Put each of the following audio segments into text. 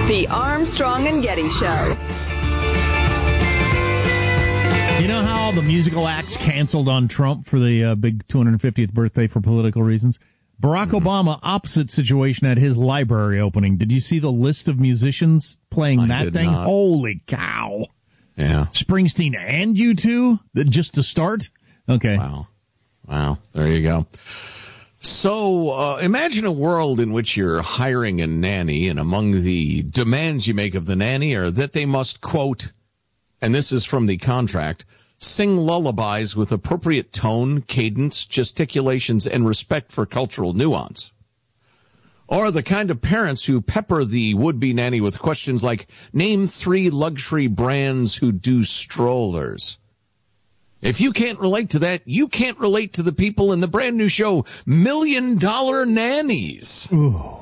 The Armstrong and Getty Show. You know how the musical acts canceled on Trump for the big 250th birthday for political reasons? Barack Obama, opposite situation at his library opening. Did you see the list of musicians playing that thing? Not. Holy cow. Yeah. Springsteen and U2? Just to start? Okay. Wow. There you go. So imagine a world in which you're hiring a nanny, and among the demands you make of the nanny are that they must, quote, and this is from the contract, sing lullabies with appropriate tone, cadence, gesticulations, and respect for cultural nuance. Or the kind of parents who pepper the would-be nanny with questions like, name 3 luxury brands who do strollers. If you can't relate to that, you can't relate to the people in the brand new show, $1 Million Nannies. Ooh.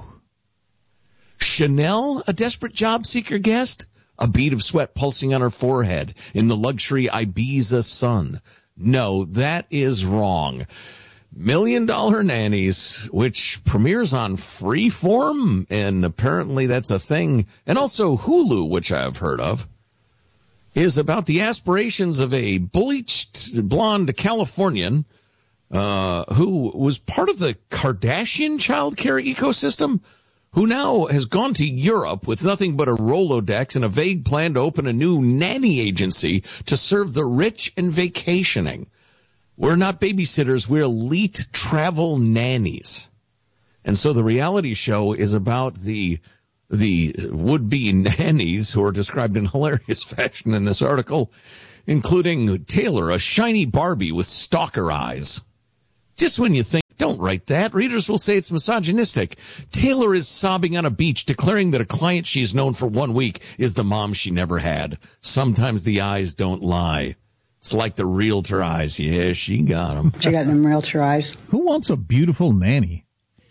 Chanel, a desperate job seeker guest? A bead of sweat pulsing on her forehead in the luxury Ibiza sun. No, that is wrong. $1 Million Nannies, which premieres on Freeform, and apparently that's a thing, and also Hulu, which I've heard of, is about the aspirations of a bleached blonde Californian who was part of the Kardashian childcare ecosystem, who now has gone to Europe with nothing but a Rolodex and a vague plan to open a new nanny agency to serve the rich and vacationing. We're not babysitters, we're elite travel nannies. And so the reality show is about the would-be nannies who are described in hilarious fashion in this article, including Taylor, a shiny Barbie with stalker eyes. Just when you think, don't write that, readers will say it's misogynistic. Taylor is sobbing on a beach, declaring that a client she's known for 1 week is the mom she never had. Sometimes the eyes don't lie. It's like the realtor eyes. Yeah, she got them. She got them realtor eyes. Who wants a beautiful nanny?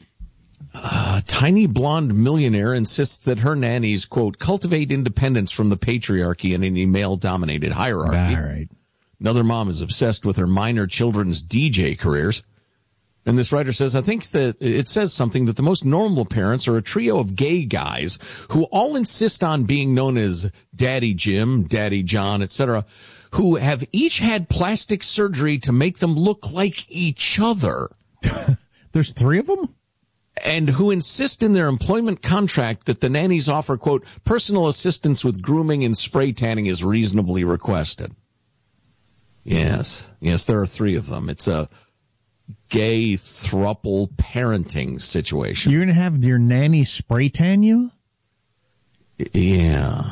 Tiny blonde millionaire insists that her nannies, quote, cultivate independence from the patriarchy and any male-dominated hierarchy. All right. Another mom is obsessed with her minor children's DJ careers. And this writer says, I think that it says something that the most normal parents are a trio of gay guys who all insist on being known as Daddy Jim, Daddy John, etc., who have each had plastic surgery to make them look like each other. There's 3 of them? And who insist in their employment contract that the nannies offer, quote, personal assistance with grooming and spray tanning is reasonably requested. Yes, there are 3 of them. It's a gay throuple parenting situation. You're going to have your nanny spray tan you? Yeah.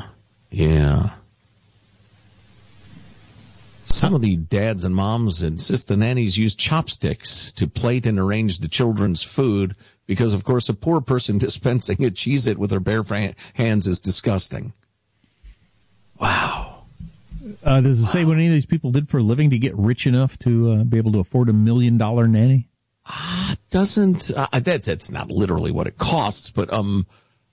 Some of the dads and moms insist the nannies use chopsticks to plate and arrange the children's food because, of course, a poor person dispensing a Cheez-It with her bare hands is disgusting. Wow. Does it say what any of these people did for a living to get rich enough to be able to afford $1 million nanny? That's not literally what it costs, but no,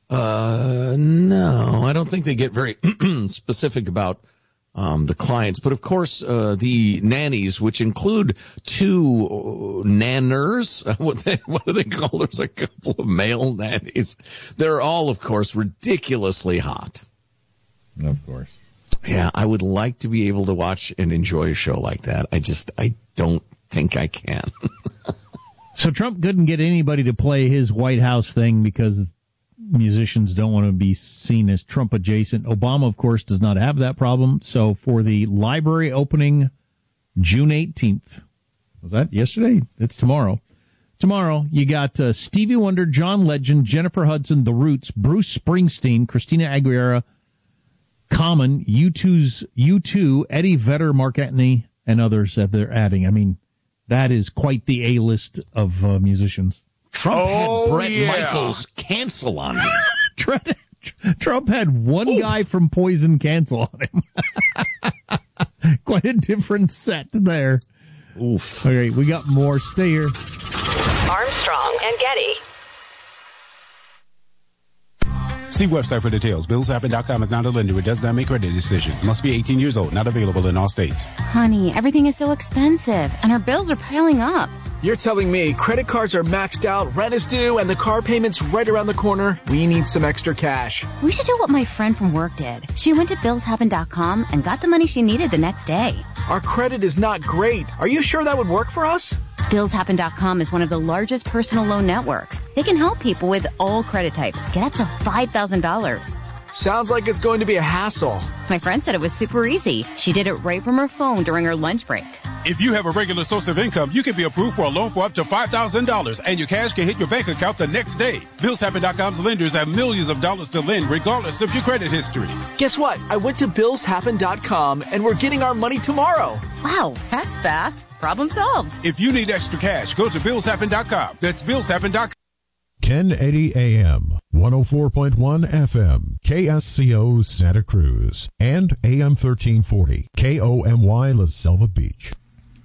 I don't think they get very specific about the clients. But of course, the nannies, which include 2 nanners, what do they call? There's a couple of male nannies. They're all, of course, ridiculously hot. Of course. Yeah, I would like to be able to watch and enjoy a show like that. I don't think I can. So Trump couldn't get anybody to play his White House thing because musicians don't want to be seen as Trump adjacent. Obama, of course, does not have that problem. So for the library opening June 18th, was that yesterday? It's tomorrow. Tomorrow, you got Stevie Wonder, John Legend, Jennifer Hudson, The Roots, Bruce Springsteen, Christina Aguilera, Common, U2, Eddie Vedder, Mark Anthony, and others that they're adding. I mean, that is quite the A-list of musicians. Trump had Bret Michaels cancel on him. Trump had one guy from Poison cancel on him. Quite a different set there. Oof. Okay, we got more. Stay here. Armstrong and Getty. See website for details. BillsHappen.com is not a lender. It does not make credit decisions. Must be 18 years old. Not available in all states. Honey, everything is so expensive, and our bills are piling up. You're telling me credit cards are maxed out, rent is due, and the car payment's right around the corner? We need some extra cash. We should do what my friend from work did. She went to BillsHappen.com and got the money she needed the next day. Our credit is not great. Are you sure that would work for us? BillsHappen.com is one of the largest personal loan networks. They can help people with all credit types get up to $5,000. Sounds like it's going to be a hassle. My friend said it was super easy. She did it right from her phone during her lunch break. If you have a regular source of income, you can be approved for a loan for up to $5,000, and your cash can hit your bank account the next day. BillsHappen.com's lenders have millions of dollars to lend, regardless of your credit history. Guess what? I went to BillsHappen.com, and we're getting our money tomorrow. Wow, that's fast. Problem solved. If you need extra cash, go to BillsHappen.com. That's BillsHappen.com. 1080 AM, 104.1 FM, KSCO Santa Cruz, and AM 1340, KOMY La Selva Beach.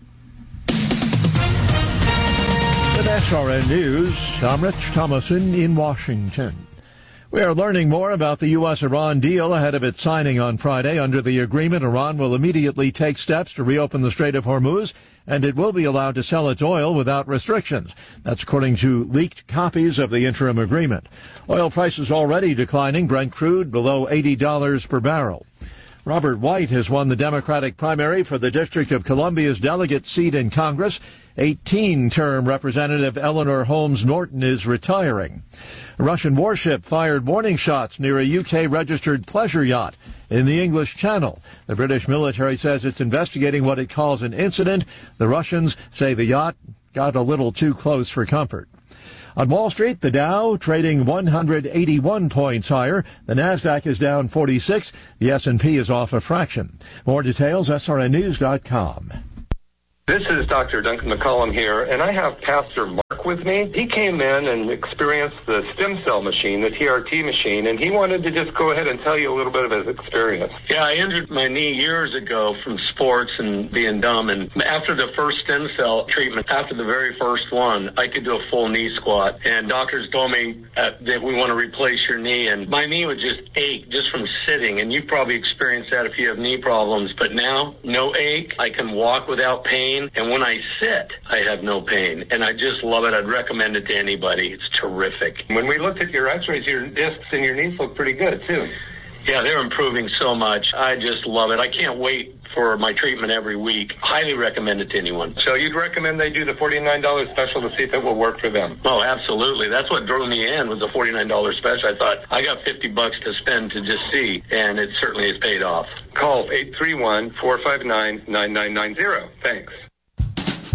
With SRN News, I'm Rich Thomason in Washington. We are learning more about the U.S.-Iran deal ahead of its signing on Friday. Under the agreement, Iran will immediately take steps to reopen the Strait of Hormuz, and it will be allowed to sell its oil without restrictions. That's according to leaked copies of the interim agreement. Oil prices already declining, Brent crude below $80 per barrel. Robert White has won the Democratic primary for the District of Columbia's delegate seat in Congress. 18-term Representative Eleanor Holmes Norton is retiring. A Russian warship fired warning shots near a UK-registered pleasure yacht in the English Channel. The British military says it's investigating what it calls an incident. The Russians say the yacht got a little too close for comfort. On Wall Street, the Dow trading 181 points higher. The Nasdaq is down 46. The S&P is off a fraction. More details, srnnews.com. This is Dr. Duncan McCollum here, and I have Pastor Mark with me. He came in and experienced the stem cell machine, the TRT machine, and he wanted to just go ahead and tell you a little bit of his experience. Yeah, I injured my knee years ago from sports and being dumb, and after the first stem cell treatment, after the very first one, I could do a full knee squat, and doctors told me that we want to replace your knee, and my knee would just ache just from sitting, and you've probably experienced that if you have knee problems, but now, no ache. I can walk without pain. And when I sit, I have no pain. And I just love it. I'd recommend it to anybody. It's terrific. When we looked at your x-rays, your discs and your knees look pretty good, too. Yeah, they're improving so much. I just love it. I can't wait for my treatment every week. Highly recommend it to anyone. So you'd recommend they do the $49 special to see if it will work for them? Oh, absolutely. That's what drove me in, was the $49 special. I thought, I got $50 to spend to just see, and it certainly has paid off. Call 831-459-9990. Thanks.